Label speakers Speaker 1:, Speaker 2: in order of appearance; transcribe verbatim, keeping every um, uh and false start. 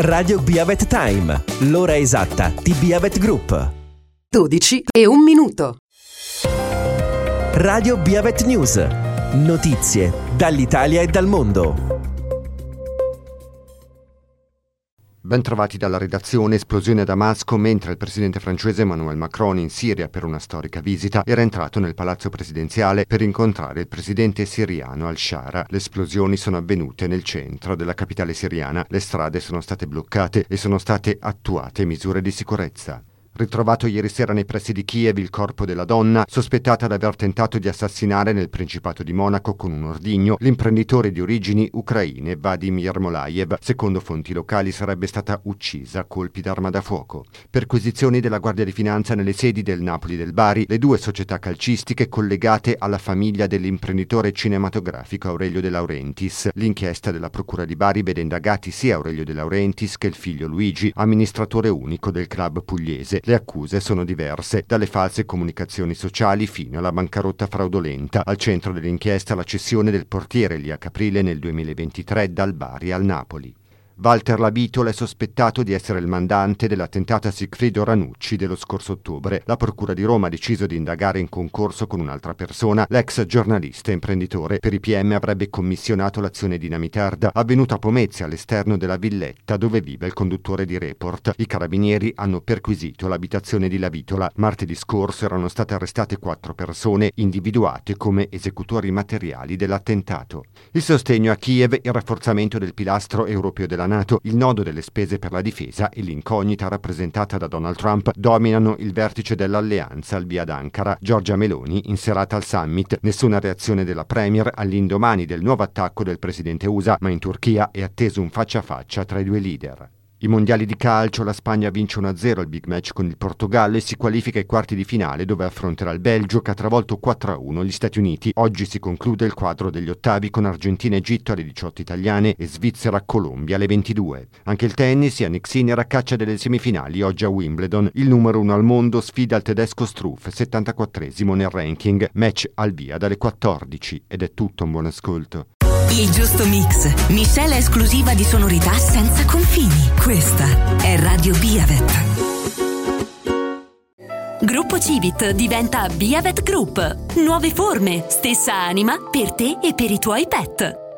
Speaker 1: Radio Biavet Time, l'ora esatta di Biavet Group.
Speaker 2: dodici e un minuto.
Speaker 1: Radio Biavet News. Notizie dall'Italia e dal mondo.
Speaker 3: Ben trovati dalla redazione. Esplosione a Damasco mentre il presidente francese Emmanuel Macron, in Siria per una storica visita, era entrato nel palazzo presidenziale per incontrare il presidente siriano al-Shara. Le esplosioni sono avvenute nel centro della capitale siriana. Le strade sono state bloccate e sono state attuate misure di sicurezza. Ritrovato ieri sera nei pressi di Kiev il corpo della donna sospettata di aver tentato di assassinare nel Principato di Monaco con un ordigno l'imprenditore di origini ucraine Vadim Yermolayev. Secondo fonti locali sarebbe stata uccisa a colpi d'arma da fuoco. Perquisizioni della Guardia di Finanza nelle sedi del Napoli e del Bari, le due società calcistiche collegate alla famiglia dell'imprenditore cinematografico Aurelio De Laurentiis. L'inchiesta della Procura di Bari vede indagati sia Aurelio De Laurentiis che il figlio Luigi, amministratore unico del club pugliese. Le accuse sono diverse, dalle false comunicazioni sociali fino alla bancarotta fraudolenta. Al centro dell'inchiesta la cessione del portiere Elia Caprile nel duemilaventitré dal Bari al Napoli. Walter Labitola è sospettato di essere il mandante dell'attentato a Sigfrido Ranucci dello scorso ottobre. La Procura di Roma ha deciso di indagare in concorso con un'altra persona, l'ex giornalista e imprenditore. Per i P M avrebbe commissionato l'azione dinamitarda avvenuta a Pomezia, all'esterno della villetta dove vive il conduttore di Report. I carabinieri hanno perquisito l'abitazione di Labitola. Martedì scorso erano state arrestate quattro persone individuate come esecutori materiali dell'attentato. Il sostegno a Kiev, il rafforzamento del pilastro europeo della NATO, il nodo delle spese per la difesa e l'incognita rappresentata da Donald Trump dominano il vertice dell'alleanza al via d'Ankara. Giorgia Meloni in serata al summit. Nessuna reazione della premier all'indomani del nuovo attacco del presidente U S A, ma in Turchia è atteso un faccia a faccia tra i due leader. I mondiali di calcio, la Spagna vince uno a zero il big match con il Portogallo e si qualifica ai quarti di finale dove affronterà il Belgio che ha travolto quattro a uno gli Stati Uniti. Oggi si conclude il quadro degli ottavi con Argentina e Egitto alle diciotto italiane e Svizzera Colombia alle ventidue. Anche il tennis, Jannik Sinner a caccia delle semifinali oggi a Wimbledon. Il numero uno al mondo sfida il tedesco Struff, settantaquattresimo nel ranking. Match al via dalle quattordici ed è tutto, un buon ascolto.
Speaker 4: Il giusto mix, miscela esclusiva di sonorità senza confini. Questa è Radio Biavet. Gruppo Civit diventa Biavet Group. Nuove forme, stessa anima per te e per i tuoi pet.